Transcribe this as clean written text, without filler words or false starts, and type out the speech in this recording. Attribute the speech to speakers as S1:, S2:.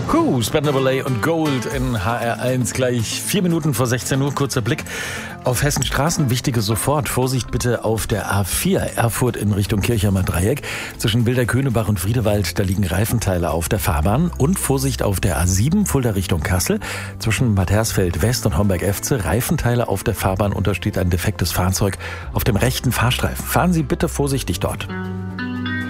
S1: Spandable und Gold in HR1 gleich 4 Minuten vor 16 Uhr. Kurzer Blick auf Hessens Straßen. Wichtige sofort. Vorsicht bitte auf der A4 Erfurt in Richtung Kirchheimer Dreieck. Zwischen Wilder-Könebach und Friedewald, da liegen Reifenteile auf der Fahrbahn. Und Vorsicht auf der A7 Fulda Richtung Kassel. Zwischen Bad Hersfeld West und Homberg-Efze. Reifenteile auf der Fahrbahn, untersteht ein defektes Fahrzeug auf dem rechten Fahrstreifen. Fahren Sie bitte vorsichtig dort.